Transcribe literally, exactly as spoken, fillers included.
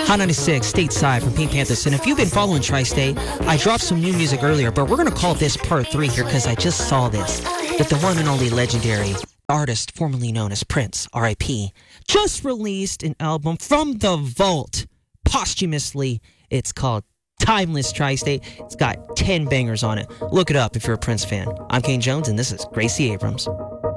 Hot ninety-six, stateside from Pink Panthers. And if you've been following Tri-State, I dropped some new music earlier, but we're going to call this part three here because I just saw this. That the one and only legendary artist formerly known as Prince, R I P, just released an album from the vault posthumously. It's called Timeless Tri-State. It's got ten bangers on it. Look it up if you're a Prince fan. I'm Kane Jones, and this is Gracie Abrams.